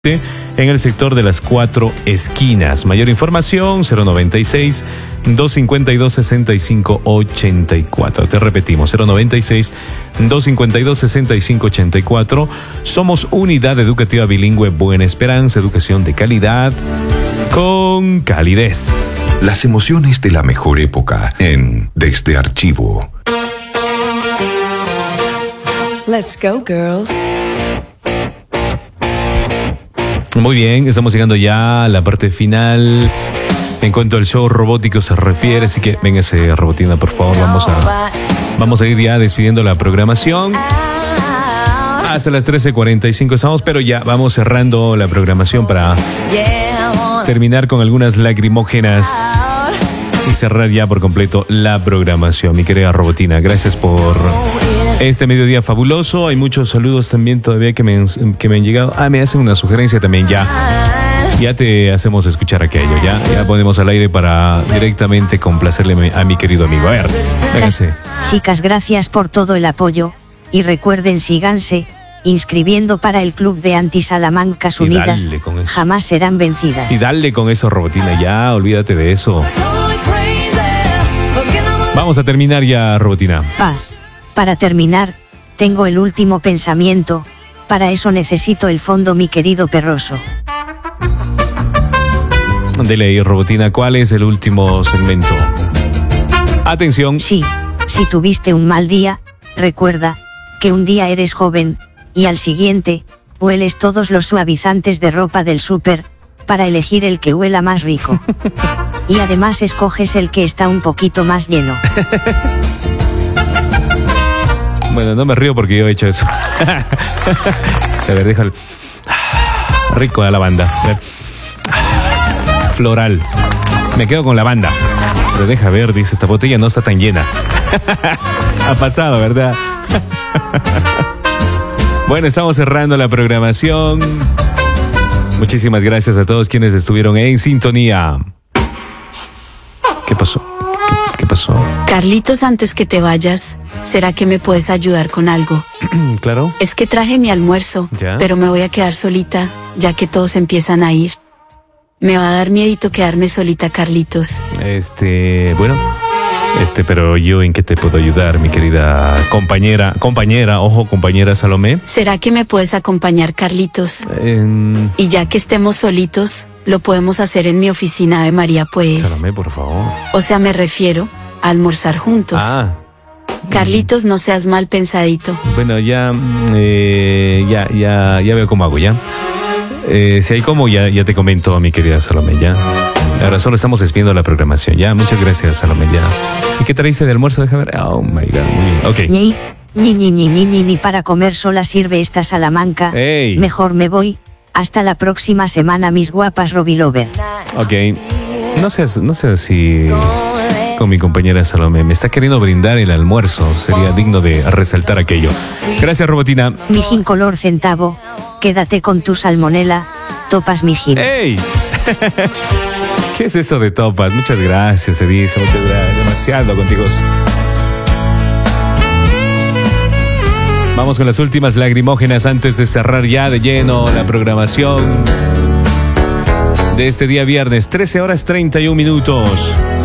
en el sector de las 4 esquinas. Mayor información 096-252-6584. Te repetimos, 096-252-6584. Somos Unidad Educativa Bilingüe Buena Esperanza, educación de calidad con calidez. Las emociones de la mejor época en Desde Archivo. Let's go, girls. Muy bien, estamos llegando ya a la parte final en cuanto al show robótico se refiere, así que véngase, Robotina, por favor, vamos a ir ya despidiendo la programación. Hasta las 13:45 estamos, pero ya vamos cerrando la programación para terminar con algunas lacrimógenas y cerrar ya por completo la programación. Mi querida Robotina, gracias por este mediodía fabuloso. Hay muchos saludos también todavía que me han llegado. Me hacen una sugerencia también ya. Ya te hacemos escuchar aquello, ya ponemos al aire para directamente complacerle a mi querido amigo. A ver, véngase. Chicas, gracias por todo el apoyo. Y recuerden, síganse inscribiendo para el Club de Anti-Salamancas Unidas. Jamás serán vencidas. Y dale con eso, Robotina, ya, olvídate de eso. Vamos a terminar ya, Robotina. Paz. Para terminar, tengo el último pensamiento. Para eso necesito el fondo, mi querido perroso. Dele ahí, Robotina, ¿cuál es el último segmento? Atención. Sí, si tuviste un mal día, recuerda que un día eres joven, y al siguiente, hueles todos los suavizantes de ropa del súper, para elegir el que huela más rico. Y además escoges el que está un poquito más lleno. Bueno, no me río porque yo he hecho eso. A ver, déjalo. Rico de lavanda. Floral. Me quedo con lavanda. Pero deja ver, dice, esta botella no está tan llena. Ha pasado, ¿verdad? Bueno, estamos cerrando la programación. Muchísimas gracias a todos quienes estuvieron en sintonía. ¿Qué pasó? ¿Qué pasó? Carlitos, antes que te vayas, ¿será que me puedes ayudar con algo? Claro. Es que traje mi almuerzo, pero me voy a quedar solita, ya que todos empiezan a ir. Me va a dar miedito quedarme solita, Carlitos. Pero yo, ¿en qué te puedo ayudar, mi querida compañera, Salomé? ¿Será que me puedes acompañar, Carlitos? Y ya que estemos solitos, lo podemos hacer en mi oficina de María, pues. Salomé, por favor. O sea, me refiero a almorzar juntos. Carlitos, no seas mal pensadito. Bueno, ya veo cómo hago, ya. Si hay como, ya te comento, mi querida Salomé, ya. Ahora solo estamos despidiendo la programación, ya. Muchas gracias, Salomé, ya. ¿Y qué traíste de almuerzo? Déjame ver. Oh, my God, muy bien. Ok. Ni para comer sola sirve esta Salamanca. Ey. Mejor me voy. Hasta la próxima semana, mis guapas Robilover. Ok. No sé si con mi compañera Salomé me está queriendo brindar el almuerzo. Sería digno de resaltar aquello. Gracias, Robotina. Mijín color centavo. Quédate con tu salmonela. Topas, mijín. ¡Ey! ¿Qué es eso de topas? Muchas gracias, Edith. Muchas gracias. Demasiado contigo. Vamos con las últimas lagrimógenas antes de cerrar ya de lleno la programación de este día viernes, 13:31.